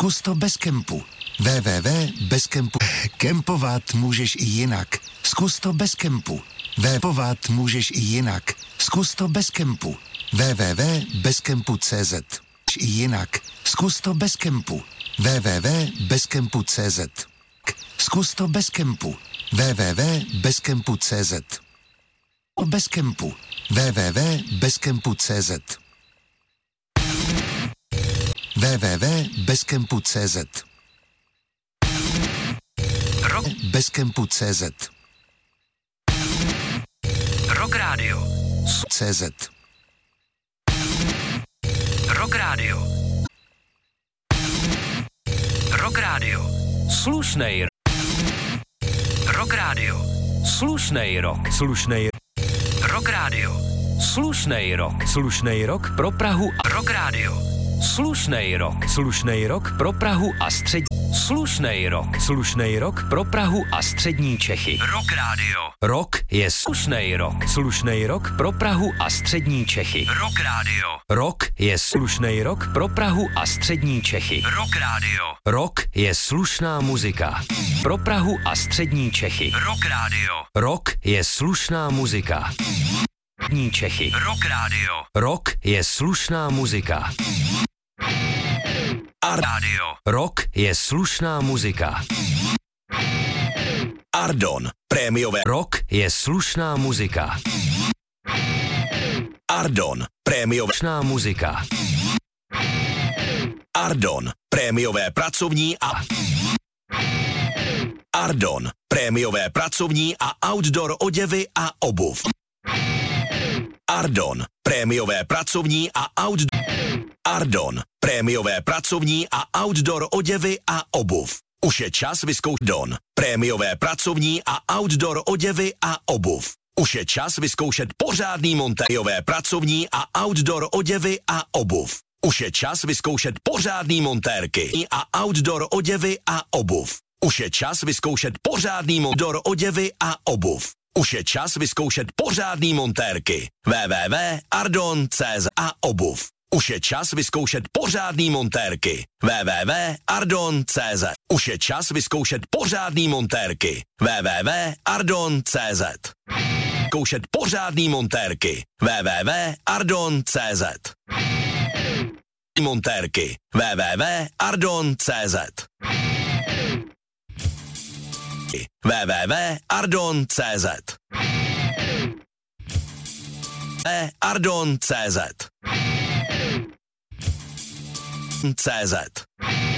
Zkus to bez kempu. www.bezkempu. Kempovat můžeš i jinak. Zkus to bez kempu. Kempovat můžeš i jinak. Zkus to bez kempu. www.bezkempu.cz. I jinak. Zkus to bez kempu. www.bezkempu.cz. Zkus to bez kempu. www.bezkempu.cz. Bez kempu. www.bezkempu.cz. www.bezkempu.cz. Bezkempu.cz. Rock Radio. CZ. Rock Radio. Rock Radio. Slušnej. Rock Radio. Slušnej rock. Slušnej. Rock Radio. Slušnej rock. Slušnej rock pro Prahu a Rock Radio. Slušnej rock. Slušnej rock pro Prahu a střední. Slušnej rock. Slušnej rock pro Prahu a střední Čechy. Rock Radio. Rock je slušnej rock. Slušnej rock pro Prahu a střední Čechy. Rock Radio. Rock je slušnej rock pro Prahu a střední Čechy. Rock Radio. Rock je slušná muzika pro Prahu a střední Čechy. Rock Radio. Rock je slušná muzika. Střední Čechy. Rock Radio. Rock je slušná muzika. Radio. Rock je slušná muzika. Ardon, prémiové. Rock je slušná muzika. Ardon, prémiové. Slušná muzika. Ardon, prémiové pracovní a Ardon, prémiové pracovní a outdoor oděvy a obuv. Ardon, prémiové pracovní a outdoor. Ardon, prémiové pracovní a outdoor oděvy a obuv. Už je čas vyzkoušet Don, prémiové pracovní a outdoor oděvy a obuv. Už je čas vyzkoušet pořádný montériové pracovní a outdoor oděvy a obuv. Už je čas vyzkoušet pořádný montérky a outdoor oděvy a obuv. Už je čas vyzkoušet pořádný outdoor oděvy a obuv. Už je čas vyzkoušet pořádný montérky. www.ardon.cz a obuv. Už je čas vyzkoušet pořádný montérky. www.ardon.cz. Už je čas vyzkoušet pořádný montérky. www.ardon.cz. Zkoušet pořádný montérky. www.ardon.cz. Montérky. www.ardon.cz. www.ardon.cz. Ardon.cz. CZ.